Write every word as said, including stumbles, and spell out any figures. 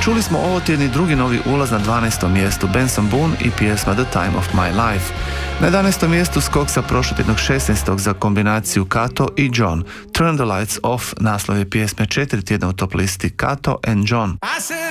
Čuli smo ovo tjedni drugi novi ulaz na dvanaestom mjestu, Benson Boone i pjesma The Time of My Life. Na jedanaestom mjestu skok sa prošlotjednog šesnaestog za kombinaciju Kato i John. Turn the Lights Off naslov je pjesme četiri tjedna u top listi Kato and John. I said